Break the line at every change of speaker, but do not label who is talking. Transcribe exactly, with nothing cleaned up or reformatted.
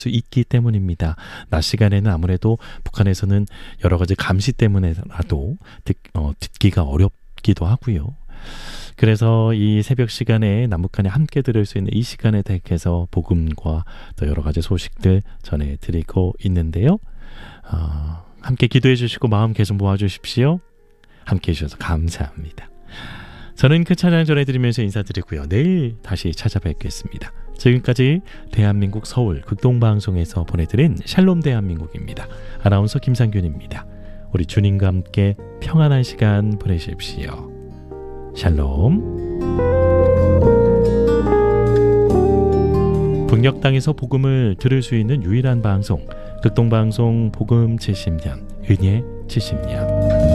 수 있기 때문입니다. 낮 시간에는 아무래도 북한에서는 여러 가지 감시 때문에라도 듣, 어, 듣기가 어렵기도 하고요. 그래서 이 새벽 시간에 남북한이 함께 들을 수 있는 이 시간에 택해서 복음과 또 여러 가지 소식들 전해드리고 있는데요. 어, 함께 기도해 주시고 마음 계속 모아주십시오. 함께 해주셔서 감사합니다. 저는 그 찬양 전해드리면서 인사드리고요. 내일 다시 찾아뵙겠습니다. 지금까지 대한민국 서울 극동방송에서 보내드린 샬롬 대한민국입니다. 아나운서 김상균입니다. 우리 주님과 함께 평안한 시간 보내십시오. 샬롬. 북녘 땅에서 복음을 들을 수 있는 유일한 방송 극동방송 복음 칠십 년 은혜 칠십 년